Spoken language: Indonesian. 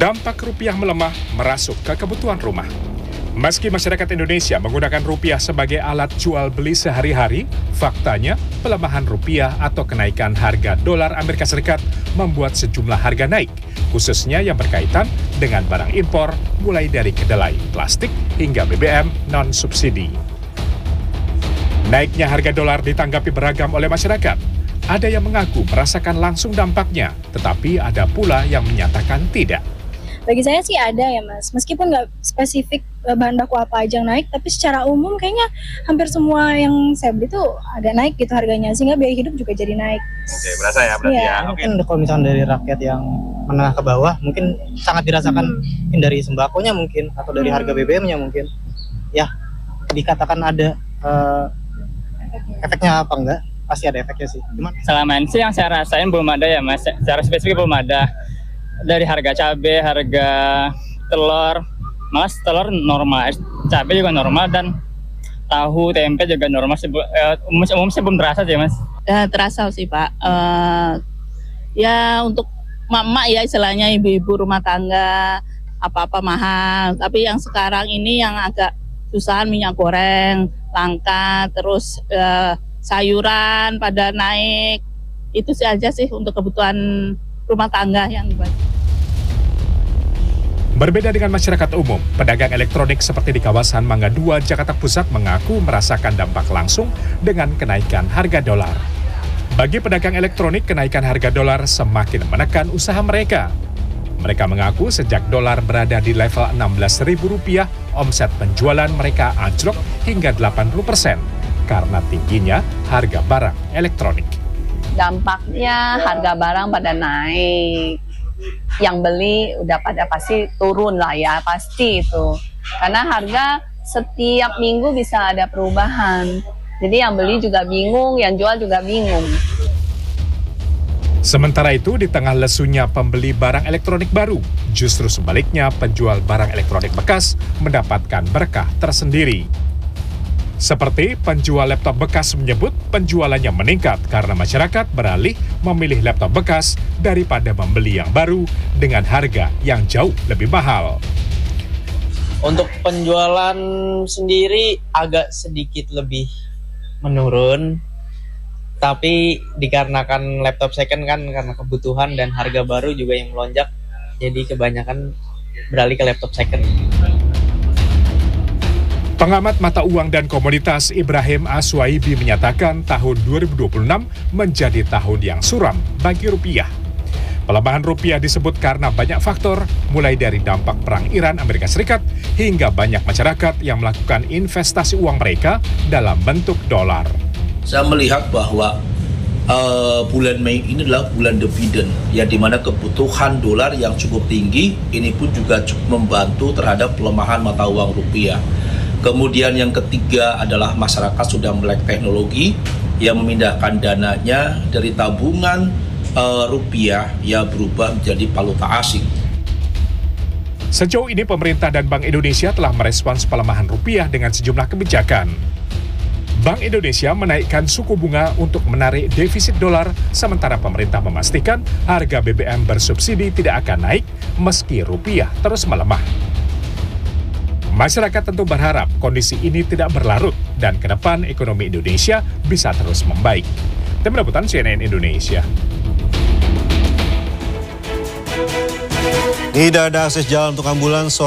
Dampak rupiah melemah merasuk ke kebutuhan rumah. Meski masyarakat Indonesia menggunakan rupiah sebagai alat jual beli sehari-hari, faktanya pelemahan rupiah atau kenaikan harga dolar Amerika Serikat membuat sejumlah harga naik, khususnya yang berkaitan dengan barang impor mulai dari kedelai, plastik, hingga BBM non-subsidi. Naiknya harga dolar ditanggapi beragam oleh masyarakat. Ada yang mengaku merasakan langsung dampaknya, tetapi ada pula yang menyatakan tidak. Bagi saya sih ada ya Mas, meskipun nggak spesifik bahan baku apa aja yang naik, tapi secara umum kayaknya hampir semua yang saya beli tuh agak naik gitu harganya, sehingga biaya hidup juga jadi naik. Oke, berasa ya berarti ya. Mungkin kalau misalnya dari rakyat yang menengah ke bawah, mungkin sangat dirasakan mungkin dari sembakonya mungkin, atau dari harga BBM-nya mungkin. Ya, dikatakan ada efeknya apa enggak? Pasti ada efeknya sih. Selama ini sih yang saya rasain belum ada ya Mas, secara spesifik belum ada. Dari harga cabai, harga telur, malah telur normal, cabai juga normal, dan tahu, tempe juga normal. Umum sih belum terasa sih Mas. Terasa sih Pak. Ya untuk mak-mak ya istilahnya ibu-ibu rumah tangga, apa-apa mahal. Tapi yang sekarang ini yang agak susahan minyak goreng, langka, terus sayuran pada naik. Itu sih aja sih untuk kebutuhan rumah tangga yang dibantu. Berbeda dengan masyarakat umum, pedagang elektronik seperti di kawasan Mangga 2, Jakarta Pusat mengaku merasakan dampak langsung dengan kenaikan harga dolar. Bagi pedagang elektronik, kenaikan harga dolar semakin menekan usaha mereka. Mereka mengaku sejak dolar berada di level Rp16.000, omset penjualan mereka anjlok hingga 80% karena tingginya harga barang elektronik. Dampaknya harga barang pada naik, yang beli udah pada pasti turun lah ya, pasti itu. Karena harga setiap minggu bisa ada perubahan, jadi yang beli juga bingung, yang jual juga bingung. Sementara itu, di tengah lesunya pembeli barang elektronik baru, justru sebaliknya penjual barang elektronik bekas mendapatkan berkah tersendiri. Seperti penjual laptop bekas menyebut penjualannya meningkat karena masyarakat beralih memilih laptop bekas daripada membeli yang baru dengan harga yang jauh lebih mahal. Untuk penjualan sendiri agak sedikit lebih menurun, tapi dikarenakan laptop second kan karena kebutuhan dan harga baru juga yang melonjak, jadi kebanyakan beralih ke laptop second. Pengamat mata uang dan komoditas Ibrahim Aswaibi menyatakan tahun 2026 menjadi tahun yang suram bagi rupiah. Pelemahan rupiah disebut karena banyak faktor, mulai dari dampak perang Iran-Amerika Serikat hingga banyak masyarakat yang melakukan investasi uang mereka dalam bentuk dolar. Saya melihat bahwa bulan Mei ini adalah bulan dividen, ya, di mana kebutuhan dolar yang cukup tinggi ini pun juga cukup membantu terhadap pelemahan mata uang rupiah. Kemudian yang ketiga adalah masyarakat sudah melek teknologi yang memindahkan dananya dari tabungan rupiah ya berubah menjadi valuta asing. Sejauh ini pemerintah dan Bank Indonesia telah merespons pelemahan rupiah dengan sejumlah kebijakan. Bank Indonesia menaikkan suku bunga untuk menarik defisit dolar, sementara pemerintah memastikan harga BBM bersubsidi tidak akan naik meski rupiah terus melemah. Masyarakat tentu berharap kondisi ini tidak berlarut dan ke depan ekonomi Indonesia bisa terus membaik. Tim Liputan CNN Indonesia. Tidak ada akses jalan untuk ambulans.